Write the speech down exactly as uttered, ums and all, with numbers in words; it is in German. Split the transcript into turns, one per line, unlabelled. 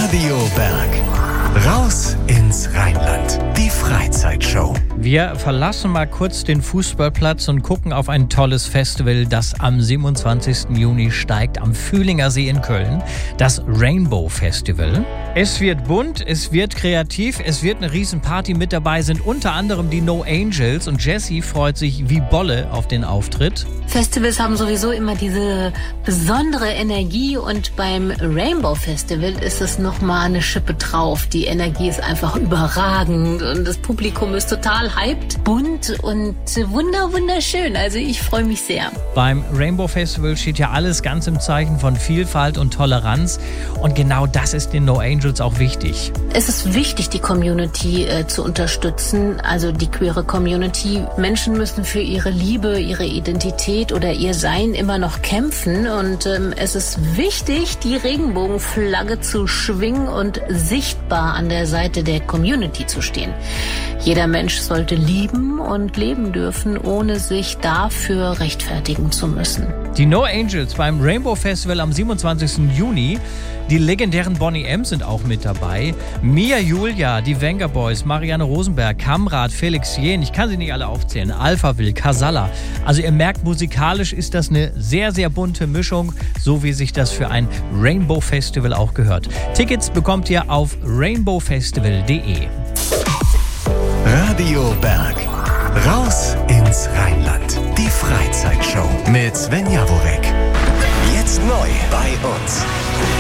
Radio Berg. Raus ins Rheinland. Die Freizeitshow.
Wir verlassen mal kurz den Fußballplatz und gucken auf ein tolles Festival, das am siebenundzwanzigsten Juni steigt am Fühlinger See in Köln. Das Rainbow Festival. Es wird bunt, es wird kreativ, es wird eine Riesenparty. Mit dabei sind unter anderem die No Angels und Jessie freut sich wie Bolle auf den Auftritt.
Festivals haben sowieso immer diese besondere Energie und beim Rainbow Festival ist es nochmal eine Schippe drauf. Die Energie ist einfach überragend und das Publikum ist total hyped, bunt und wunder wunderschön. Also ich freue mich sehr.
Beim Rainbow Festival steht ja alles ganz im Zeichen von Vielfalt und Toleranz und genau das ist den No Angels auch wichtig.
Es ist wichtig, die Community äh, zu unterstützen, also die queere Community. Menschen müssen für ihre Liebe, ihre Identität oder ihr Sein immer noch kämpfen und ähm, es ist wichtig, die Regenbogenflagge zu schwingen und sichtbar an der Seite der Community zu stehen. Jeder Mensch sollte lieben und leben dürfen, ohne sich dafür rechtfertigen zu müssen.
Die No Angels beim Rainbow Festival am siebenundzwanzigsten Juni. Die legendären Boney M sind auch mit dabei. Mia Julia, die Venga Boys, Marianne Rosenberg, Kamrat, Felix Jähn, ich kann sie nicht alle aufzählen, Alphaville, Casalla. Also ihr merkt, musikalisch ist das eine sehr, sehr bunte Mischung, so wie sich das für ein Rainbow Festival auch gehört. Tickets bekommt ihr auf rainbow festival punkt de.
Radio Berg. Raus ins Rheinland. Die Freizeitshow mit Sven Jaworek. Jetzt neu bei uns.